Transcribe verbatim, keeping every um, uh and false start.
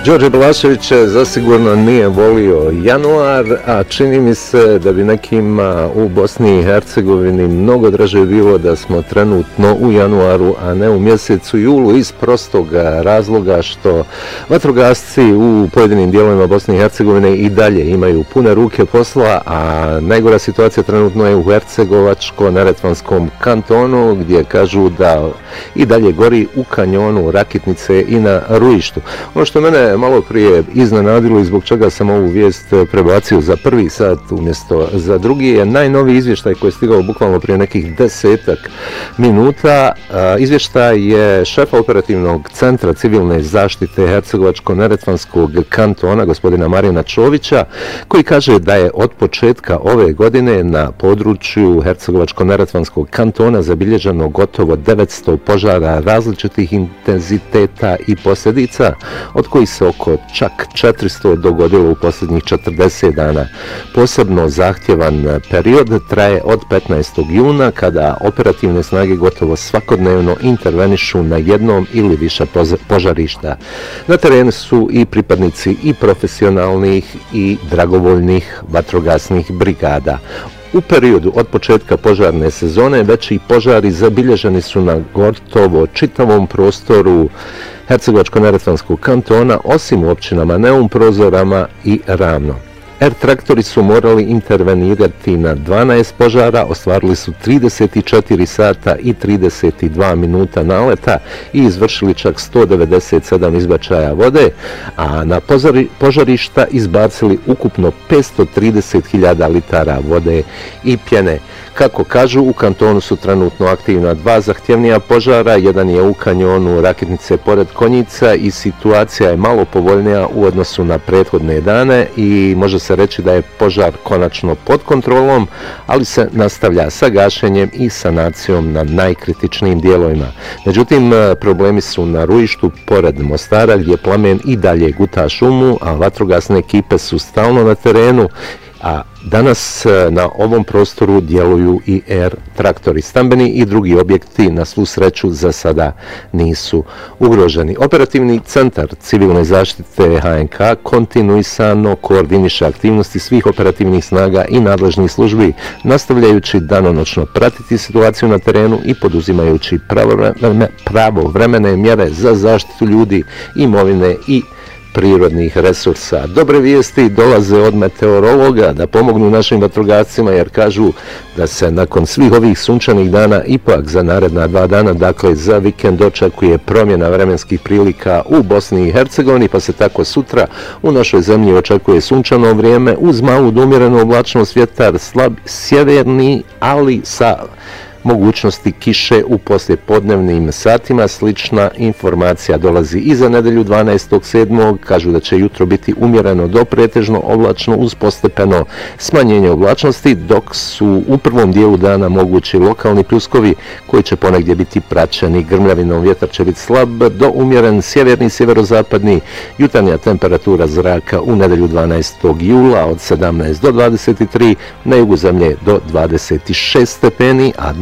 Đorđe Balašević zasigurno nije volio januar, a čini mi se da bi nekima u Bosni i Hercegovini mnogo draže bilo da smo trenutno u januaru, a ne u mjesecu julu, iz prostog razloga što vatrogasci u pojedinim dijelovima Bosne i Hercegovine i dalje imaju pune ruke posla, a najgora situacija trenutno je u Hercegovačko-neretvanskom kantonu, gdje kažu da i dalje gori u kanjonu Rakitnice i na Rujištu. Ono što mene malo prije iznenadilo i zbog čega sam ovu vijest prebacio za prvi sat umjesto za drugi je najnoviji izvještaj koji je stigao bukvalno prije nekih desetak minuta. Izvještaj je šefa operativnog centra civilne zaštite Hercegovačko-neretvanskog kantona, gospodina Marina Čovića, koji kaže da je od početka ove godine na području Hercegovačko-neretvanskog kantona zabilježeno gotovo devetsto požara različitih intenziteta i posljedica, od kojih se oko čak četiristo dogodilo u posljednjih četrdeset dana. Posebno zahtjevan period traje od petnaestog juna, kada operativne snage gotovo svakodnevno intervenišu na jednom ili više požarišta. Na terenu su i pripadnici i profesionalnih i dragovoljnih vatrogasnih brigada. U periodu od početka požarne sezone veći požari zabilježeni su na gotovo čitavom prostoru Hercegovačko-neretvanskog kantona, osim u općinama Neum, Prozorama i Ravno. Er traktori su morali intervenirati na dvanaest požara, ostvarili su trideset četiri sata i trideset dva minuta naleta i izvršili čak sto devedeset sedam izbačaja vode, a na požarišta izbacili ukupno petsto trideset hiljada litara vode i pjene. Kako kažu, u kantonu su trenutno aktivna dva zahtjevnija požara, jedan je u kanjonu Rakitnice pored Konjica i situacija je malo povoljnija u odnosu na prethodne dane i može se reći da je požar konačno pod kontrolom, ali se nastavlja sa gašenjem i sanacijom na najkritičnijim dijelovima. Međutim, problemi su na Rujištu pored Mostara, gdje plamen i dalje guta šumu, a vatrogasne ekipe su stalno na terenu, a danas na ovom prostoru djeluju i er traktori. Stambeni i drugi objekti na svu sreću za sada nisu ugroženi. Operativni centar civilne zaštite ha en ka kontinuisano koordiniše aktivnosti svih operativnih snaga i nadležnih službi, nastavljajući danonoćno pratiti situaciju na terenu i poduzimajući pravovremene mjere za zaštitu ljudi, imovine i prirodnih resursa. Dobre vijesti dolaze od meteorologa da pomognu našim vatrogascima, jer kažu da se nakon svih ovih sunčanih dana ipak za naredna dva dana, dakle za vikend, očekuje promjena vremenskih prilika u Bosni i Hercegovini, pa se tako sutra u našoj zemlji očekuje sunčano vrijeme uz malu do umjerenu oblačnost, vjetar slab sjeverni, ali sa mogućnosti kiše u poslijepodnevnim satima. Slična informacija dolazi i za nedelju dvanaestog sedmog Kažu da će jutro biti umjereno do pretežno oblačno uz postepeno smanjenje oblačnosti, dok su u prvom dijelu dana mogući lokalni pljuskovi koji će ponegdje biti praćeni grmljavinom. Vjetar će biti slab do umjeren sjeverni, sjeverozapadni. Jutarnja temperatura zraka u nedelju dvanaestog jula od sedamnaest do dvadeset tri, na jugu zemlje do dvadeset šest stepeni, a